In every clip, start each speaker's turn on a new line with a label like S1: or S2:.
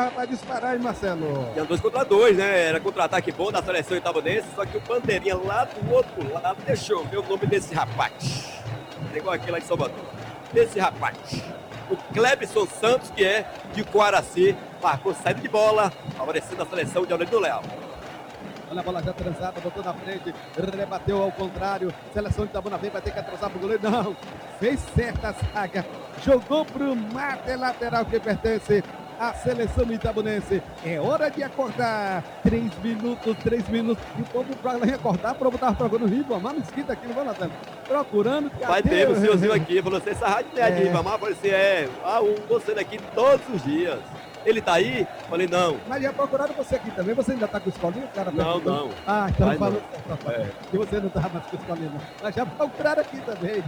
S1: rapaz, disparar, hein, Marcelo?
S2: Tinha 2 contra 2, né? Era contra-ataque bom da seleção itabunense, só que o Bandeirinha lá do outro lado deixou ver o nome desse rapaz. É igual aquele lá de Salvador. Desse rapaz. O Clebson Santos, que é de Coaraci, marcou saída de bola, favorecendo a seleção de Aurelino Leal.
S1: Olha a bola já transada, botou na frente, rebateu ao contrário. Seleção de Itabuna vem, vai ter que atrasar pro goleiro. Não, fez certa saga. Jogou pro mate lateral que pertence à seleção itabunense. É hora de acordar. 3 minutos. E o povo para acordar, o povo estava procurando o Ribamar Mesquita aqui no Banatão. Procurando.
S2: Vai ter o senhorzinho aqui, falou assim, essa rádio não é de Ribamar, falou assim, você daqui todos os dias. Ele tá aí? Falei, não.
S1: Mas já procuraram você aqui também? Você ainda tá com escolinha? Cara,
S2: não.
S1: Ah, então falou que você não tava mais com escolinha, não. Mas já procuraram aqui também.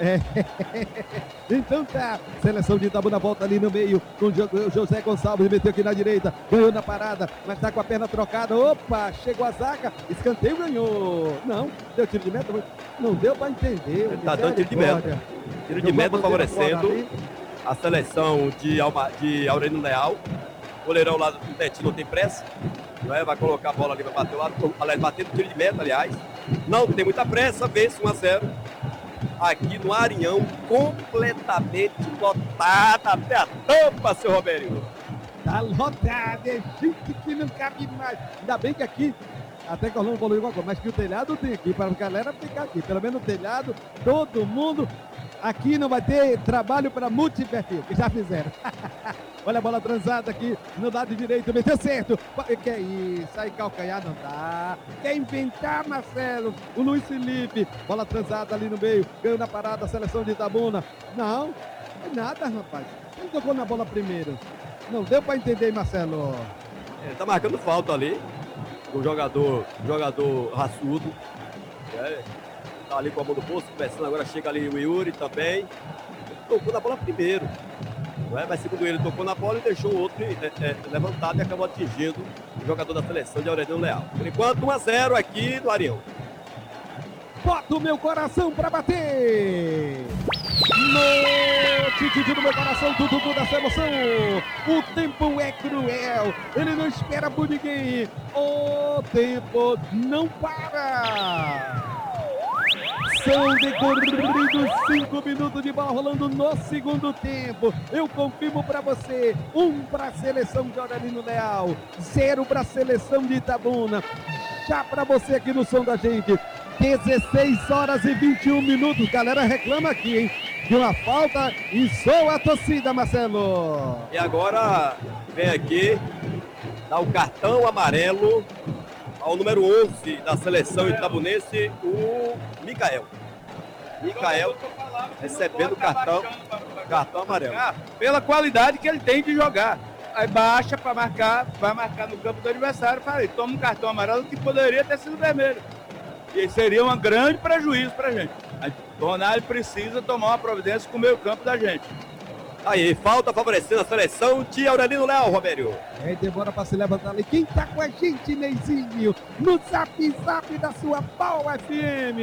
S1: Então tá. Seleção de Itabuna volta ali no meio com o José Gonçalves, meteu aqui na direita, ganhou na parada, mas tá com a perna trocada. Opa, chegou a zaga, escanteio, ganhou. Não, deu tiro de meta? Não deu pra entender.
S2: Ele tá dando tiro de meta. Tiro de meta favorecendo a seleção de Aurelino Leal. O goleirão lá do Tetinho não tem pressa, né? Vai colocar a bola ali, vai bater lá, aliás, batendo tiro de meta, aliás. Não tem muita pressa, vence 1-0. Aqui no Arinhão, completamente lotada até a tampa, seu Robério.
S1: Tá lotada, é gente que não cabe mais. Ainda bem que aqui, até que o Orlando falou igual, mas que o telhado tem aqui, para a galera ficar aqui. Pelo menos o telhado, todo mundo. Aqui não vai ter trabalho para multiperfil, que já fizeram. Olha a bola transada aqui no lado direito, meteu certo. Que isso, aí calcanhar não dá. Quer inventar, Marcelo? O Luiz Felipe, bola transada ali no meio, ganhou na parada a seleção de Itabuna. Não, é nada, rapaz. Ele tocou na bola primeiro. Não deu para entender, Marcelo.
S2: Ele tá marcando falta ali. O jogador raçudo. Tá ali com a mão no bolso, conversando, agora chega ali o Yuri também. Ele tocou na bola primeiro. Mas segundo ele, tocou na bola e deixou o outro levantado e acabou atingindo o jogador da seleção de Aurelino Leal. Por enquanto, 1-0 aqui no Arião.
S1: Bota o meu coração pra bater! No tititi do meu coração, tudo dessa emoção. O tempo é cruel, ele não espera por ninguém. O tempo não para. São decorridos 5 minutos de bola rolando no segundo tempo. Eu confirmo para você: 1 para a seleção de Aurelino Leal, 0 para a seleção de Itabuna. Já para você aqui no som da gente, 16 horas e 21 minutos. Galera reclama aqui, hein? De uma falta e soa a torcida, Marcelo.
S2: E agora vem aqui, dá o cartão amarelo ao número 11 da seleção itabunense, o Micael. Micael recebendo o cartão amarelo.
S3: Pela qualidade que ele tem de jogar. Aí baixa para marcar, vai marcar no campo do adversário, falei, toma um cartão amarelo que poderia ter sido vermelho. E seria um grande prejuízo para a gente. O Ronaldo precisa tomar uma providência com o meio campo da gente.
S2: Aí, falta favorecendo a seleção de Aurelino Leal, Robério.
S1: Demora para se levantar ali. Quem tá com a gente, Neizinho? No Zap da sua Pau FM.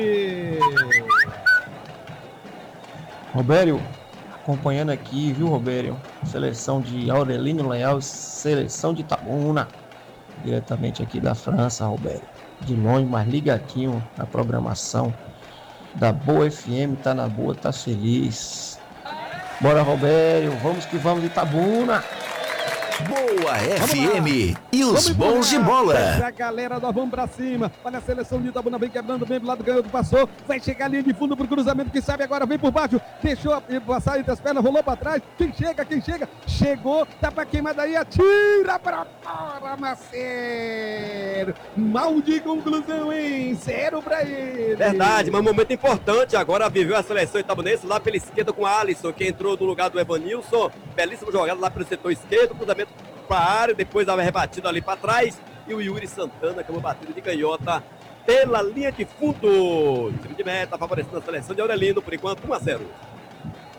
S4: Robério, acompanhando aqui, viu, Robério? Seleção de Aurelino Leal, seleção de Itabuna. Diretamente aqui da França, Robério. De longe, mas ligadinho na programação da Boa FM. Tá na boa, tá feliz. Bora, Robério, vamos que vamos de Itabuna.
S5: Boa FM e os bons de bola.
S1: A galera nós vamos pra cima. Olha a seleção de Itabuna, vem quebrando, bem do lado, ganhou, passou. Vai chegar a linha de fundo pro cruzamento, quem sabe agora vem por baixo. Deixou passar entre as pernas, rolou pra trás. Quem chega? Chegou, tá pra queimar daí, atira pra fora, Marcelo. Mal de conclusão, hein? 0 pra ele.
S2: Verdade, mas um momento importante. Agora viveu a seleção itabunense lá pela esquerda com a Alisson, que entrou no lugar do Evanilson. Belíssima jogada lá pelo setor esquerdo, cruzamento para a área, depois dava rebatido ali para trás e o Yuri Santana acabou batendo de canhota pela linha de fundo. Tiro de meta favorecendo a seleção de Aurelino, por enquanto 1-0.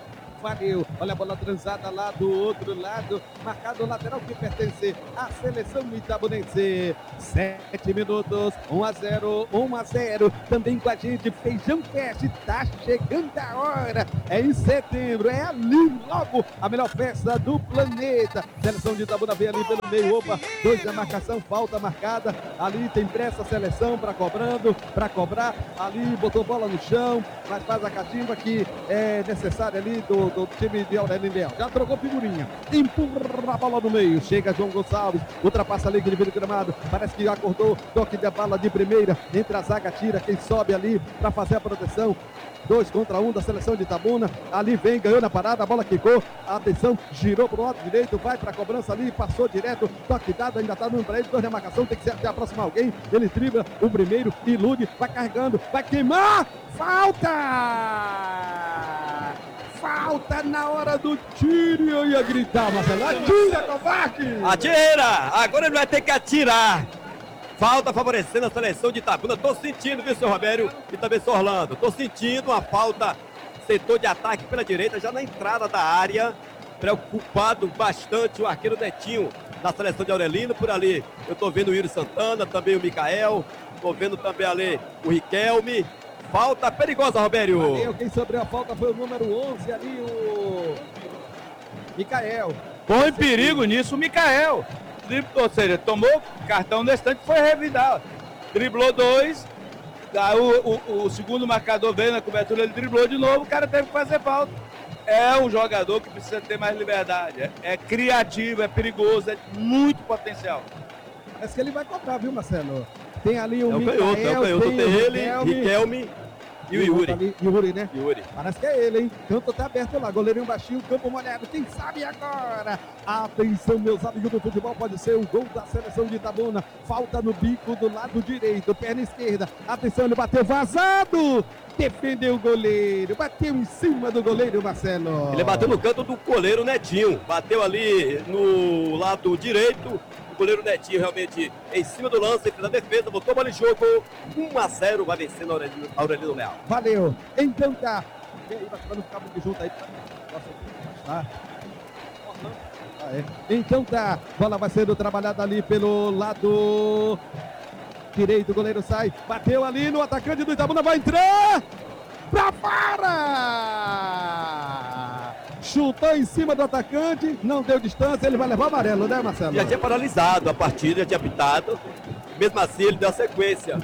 S1: Valeu, olha a bola transada lá do outro lado, marcado o lateral que pertence à seleção itabunense. 7 minutos, 1-0, 1-0. Também com a gente, Feijão Fest, tá chegando a hora. É em setembro, é ali logo a melhor festa do planeta. Seleção de Itabuna vem ali pelo meio, opa, 2 na marcação, falta marcada. Ali tem pressa a seleção para cobrar. Ali botou bola no chão, mas faz a catimba que é necessária ali do time de Aurélio Leal. Já trocou figurinha, empurra a bola no meio, chega João Gonçalves, ultrapassa ali que ele vira o gramado, parece que acordou, toque de bala de primeira, entra a zaga, tira quem sobe ali para fazer a proteção. 2 contra 1 da seleção de Itabuna, ali vem, ganhou na parada, a bola quicou, atenção, girou pro lado direito, vai pra cobrança ali, passou direto, toque dado, ainda tá no pra ele, 2 na marcação, tem que se aproximar alguém, ele dribla o primeiro, ilude, vai carregando, vai queimar, falta na hora do tiro, eu ia gritar, Marcelo, atira, covarde!
S2: Atira! Agora ele vai ter que atirar. Falta favorecendo a seleção de Itabuna. Tô sentindo, viu, seu Robério? E também seu Orlando. Tô sentindo uma falta, setor de ataque pela direita, já na entrada da área. Preocupado bastante o arqueiro Netinho da seleção de Aurelino. Por ali eu tô vendo o Yuri Santana, também o Micael. Tô vendo também ali o Riquelme. Falta perigosa, Robério.
S1: Valeu, quem sobre a falta foi o número 11 ali, o Micael.
S3: Põe perigo nisso o Micael. Ou seja, tomou cartão nesse instante, foi revidar. Driblou 2, o segundo marcador veio na cobertura, ele driblou de novo, o cara teve que fazer falta. É um jogador que precisa ter mais liberdade, é criativo, é perigoso, é muito potencial.
S1: Parece que ele vai cobrar, viu, Marcelo? Tem ali o
S2: Micael, tem ele, Riquelme e o Yuri.
S1: Yuri, né?
S2: Yuri.
S1: Parece que é ele, hein? Canto tá aberto lá, goleirinho baixinho, campo molhado. Quem sabe agora? Atenção, meus amigos do futebol, pode ser o gol da seleção de Itabuna. Falta no bico do lado direito, perna esquerda. Atenção, ele bateu vazado. Defendeu o goleiro, bateu em cima do goleiro, Marcelo.
S2: Ele bateu no canto do goleiro Netinho. Bateu ali no lado direito. O goleiro Netinho realmente em cima do lance, fez a defesa, botou bola em jogo. 1-0, vai vencendo Aurelino Leal.
S1: Valeu. Então tá. E aí, não ficar muito junto aí. Tá. Então tá. Bola vai sendo trabalhada ali pelo lado direito. O goleiro sai. Bateu ali no atacante do Itabuna. Vai entrar. Pra fora. Chutou em cima do atacante, não deu distância, ele vai levar o amarelo, né, Marcelo?
S2: Já tinha paralisado a partida, já tinha pitado. Mesmo assim, ele deu a sequência.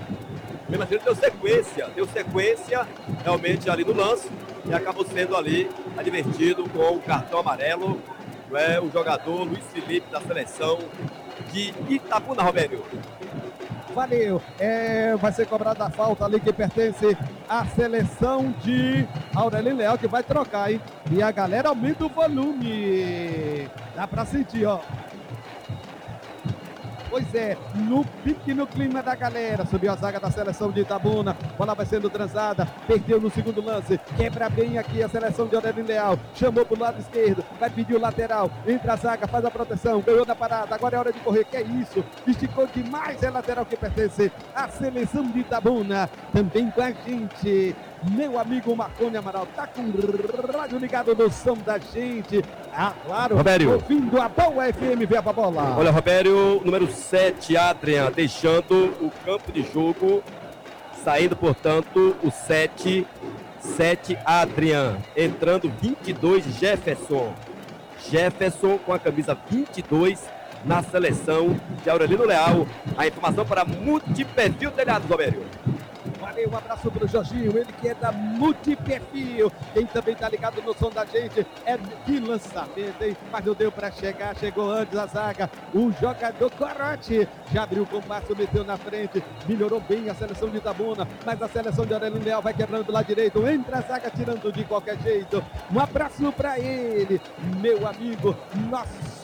S2: Deu sequência realmente ali no lance e acabou sendo ali advertido com o cartão amarelo. O jogador Luiz Felipe da seleção de Itabuna, Robério.
S1: Valeu, vai ser cobrada a falta ali que pertence à seleção de Aurélio Leal, que vai trocar, hein? E a galera aumenta o volume. Dá pra sentir, ó. Pois é, no pique, no clima da galera. Subiu a zaga da seleção de Itabuna. Bola vai sendo transada. Perdeu no segundo lance. Quebra bem aqui a seleção de Aurélio Leal. Chamou pro lado esquerdo. Vai pedir o lateral. Entra a zaga, faz a proteção. Ganhou na parada. Agora é hora de correr. Que é isso? Esticou demais. É lateral que pertence à seleção de Itabuna. Também com a gente, meu amigo Marconi Amaral. Tá com o rádio ligado no som da gente. Ah, claro.
S2: Robério.
S1: Ouvindo a Boa FM, vê a bola.
S2: Olha, Robério, número 7, Adrian, deixando o campo de jogo. Saindo, portanto, o 7, Adrian. Entrando 22, Jefferson. Jefferson com a camisa 22 na seleção de Aurelino Leal. A informação para Multiperfil Telhados, Robério.
S1: Valeu, um abraço pro Jorginho, ele que é da Multiperfil. Quem também tá ligado no som da gente é de lançamento, hein? Mas não deu pra chegar, chegou antes a zaga. O jogador Corote já abriu com o Márcio, meteu na frente, melhorou bem a seleção de Itabuna, mas a seleção de Aurélio Leal vai quebrando do lado direito, entra a zaga tirando de qualquer jeito. Um abraço pra ele, meu amigo, nosso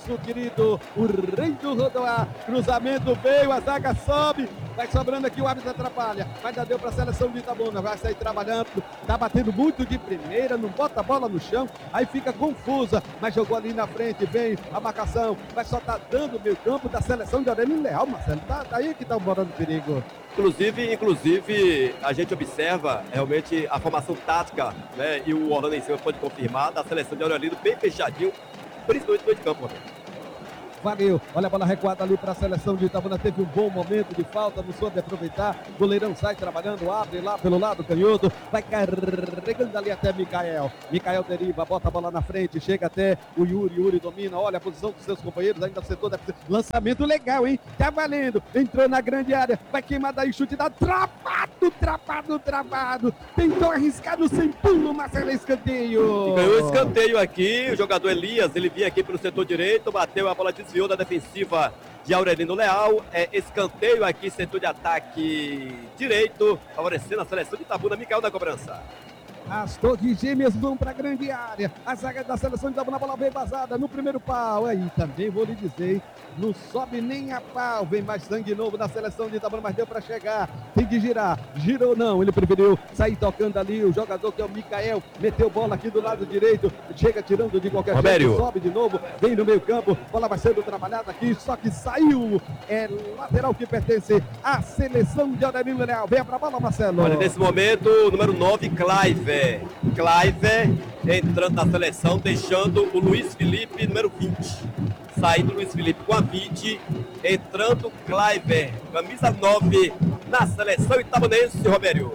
S1: nosso querido, o rei do rodoar. Cruzamento veio, a zaga sobe. Vai sobrando aqui, o árbitro atrapalha. Mas já deu para a seleção de Itabuna. Vai sair trabalhando. Tá batendo muito de primeira, não bota a bola no chão. Aí fica confusa. Mas jogou ali na frente, vem a marcação. Mas só tá dando o meio campo da seleção de Aurélio Leal, Marcelo. Tá aí que tá morando perigo.
S2: Inclusive, a gente observa realmente a formação tática, né? E o Orlando em cima pode confirmar, da seleção de Aurelino bem fechadinho, principalmente no meio de campo, Roberto.
S1: Valeu, olha a bola recuada ali para a seleção de Itabuna, teve um bom momento de falta, não soube aproveitar, goleirão sai trabalhando, abre lá pelo lado canhoto, vai carregando ali até Mikael deriva, bota a bola na frente, chega até o Yuri domina, olha a posição dos seus companheiros, ainda no setor da... lançamento legal, hein, tá valendo, entrou na grande área, vai queimar daí, chute da travado, tentou arriscar no sem pulo, Marcelo, escanteio.
S2: E ganhou escanteio aqui, o jogador Elias, ele vinha aqui pelo setor direito, bateu a bola desviou da defensiva de Aurelino Leal, escanteio aqui, setor de ataque direito, favorecendo a seleção de Itabuna. Mikael na cobrança.
S1: As torres gêmeas vão para a grande área. A zaga da seleção de Itabuna, a bola vem vazada no primeiro pau. Aí também vou lhe dizer, não sobe nem a pau. Vem mais sangue novo na seleção de Itabuna, mas deu para chegar. Tem que girar. Girou não, ele preferiu sair tocando ali. O jogador que é o Mikael meteu bola aqui do lado direito. Chega tirando de qualquer jeito, sobe de novo. Vem no meio campo, bola vai sendo trabalhada aqui. Só que saiu. É lateral que pertence à seleção de Aurelino Leal. Venha para a bola, Marcelo.
S2: Olha, nesse momento, o número 9, Clive entrando na seleção, deixando o Luiz Felipe, número 20. Saindo o Luiz Felipe com a 20, entrando Clive, camisa 9, na seleção itabunense, Robério.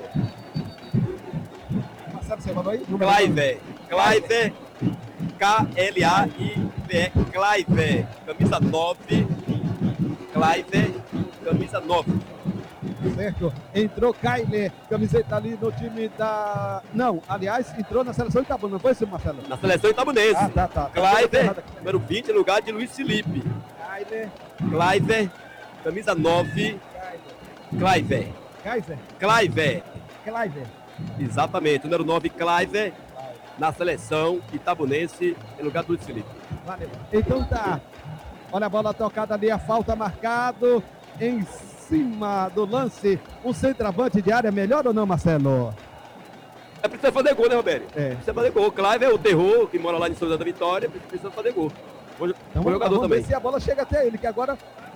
S2: Clive, K-L-A-I-V-E, Clive, camisa 9, camisa 9.
S1: Certo, entrou Kailer, camiseta ali no time da... Não, aliás, entrou na seleção Itabuna, não foi isso, Marcelo?
S2: Na seleção itabunense.
S1: Tá.
S2: Clive, número 20, no lugar de Luiz Felipe. Clive, camisa 9. Clive. Exatamente, número 9, Clive, na seleção itabunense, em lugar do Luiz Felipe.
S1: Valeu. Então tá, olha a bola tocada ali, a falta marcado em cima do lance, um centroavante de área, melhor ou não, Marcelo?
S2: Precisa fazer gol, né, Roberto? Precisa fazer gol. Clive é o terror, que mora lá em São José da Vitória, precisa fazer gol.
S1: Então, vamos ver se a bola chega até ele, que agora...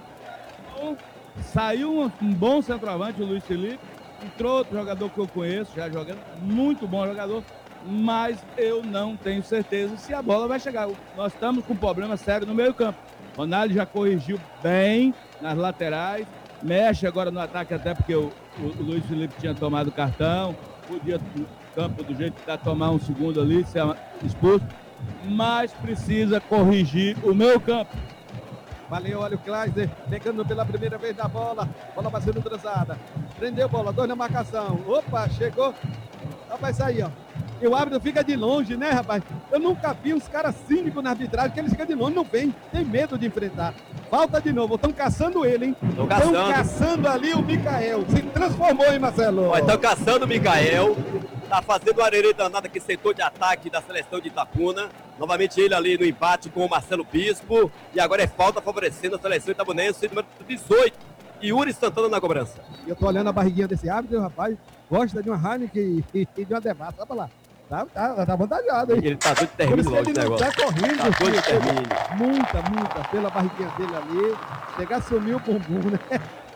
S3: Saiu um bom centroavante, o Luiz Felipe. Entrou outro jogador que eu conheço, já jogando, muito bom jogador, mas eu não tenho certeza se a bola vai chegar. Nós estamos com um problema sério no meio campo. Ronaldo já corrigiu bem nas laterais, mexe agora no ataque, até porque o Luiz Felipe tinha tomado cartão, podia no campo do jeito que está, tomar um segundo ali, ser expulso, mas precisa corrigir o meio campo.
S1: Valeu, olha o Kleisner pegando pela primeira vez na bola, bola vai sendo transada, prendeu bola, 2 na marcação, opa, chegou, vai sair, ó. E o árbitro fica de longe, né, rapaz? Eu nunca vi uns caras cínicos na arbitragem, que eles ficam de longe, não vem, tem medo de enfrentar. Falta de novo, estão caçando ele, hein? Estão caçando ali o Mikael. Se transformou, hein, Marcelo?
S2: Estão caçando o Mikael. Tá fazendo o arerê danado aqui, setor de ataque da seleção de Itabuna. Novamente ele ali no empate com o Marcelo Bispo. E agora é falta favorecendo a seleção itabunense, número 18. Yuri Santana na cobrança.
S1: Eu tô olhando a barriguinha desse árbitro, rapaz. Gosta de uma Heineken e de uma Devassa. Olha pra lá. Tá vantajado, hein?
S2: Ele tá todo termino logo esse negócio.
S1: Tá correndo.
S2: Tá todo termino.
S1: Muita pela barriguinha dele ali. Chegar a sumir o bumbum, né?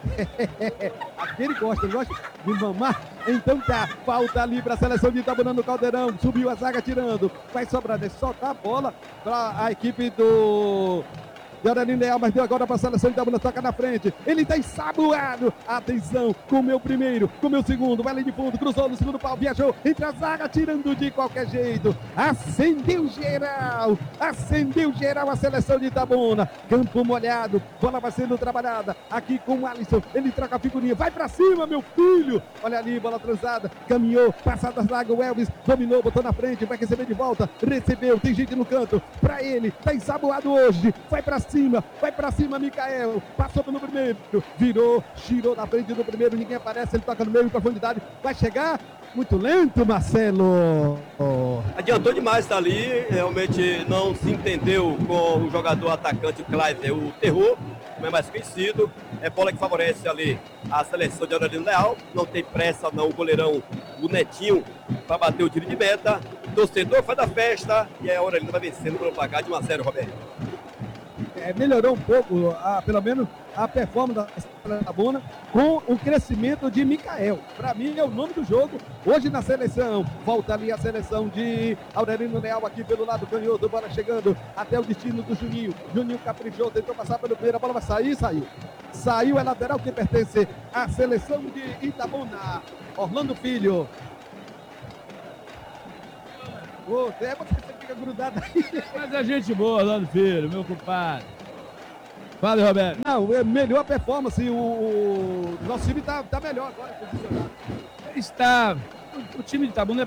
S1: Aquele gosta de mamar. Então tá, falta ali pra seleção de Itabuna no Caldeirão. Subiu a zaga tirando. Vai sobrar, é soltar a bola pra a equipe do Aurelino Leal, mas deu agora para a seleção de Itabuna, toca na frente, ele está ensaboado, atenção, com o meu primeiro, com o meu segundo, vai ali de fundo, cruzou no segundo pau, viajou, entre a zaga, tirando de qualquer jeito, acendeu geral a seleção de Itabuna, campo molhado, bola vai sendo trabalhada, aqui com o Alisson, ele troca a figurinha, vai para cima, meu filho, olha ali, bola transada, caminhou, passada a zaga, o Elvis, dominou, botou na frente, vai receber de volta, recebeu, tem gente no canto, para ele, está ensaboado hoje, vai para cima, Mikael, passou pelo primeiro, virou, girou na frente do primeiro, ninguém aparece, ele toca no meio, em profundidade, vai chegar, Muito lento, Marcelo.
S2: Adiantou demais ali, realmente não se entendeu com o jogador atacante Clive, o Terror, como é mais conhecido. É bola que favorece ali a seleção de Aurelino Leal. Não tem pressa não, o goleirão, o Netinho, para bater o tiro de meta. O torcedor faz a festa e a Aurelino vai vencendo pelo placar de 1-0, Roberto.
S1: Melhorou um pouco, pelo menos, a performance da Itabuna com o crescimento de Mikael. Para mim é o nome do jogo hoje na seleção. Volta ali a seleção de Aurelino Leal aqui pelo lado canhoto, bola chegando até o destino do Juninho. Juninho caprichou, tentou passar pelo primeiro, a bola vai sair, saiu. Saiu, é lateral que pertence à seleção de Itabuna. Orlando Filho. Você fica grudado aí.
S3: Mas a gente boa, Orlando Filho, meu compadre. Fala, Roberto.
S1: Não, melhor a performance. O nosso time tá melhor agora, posicionado.
S3: Está. O time de Itabuna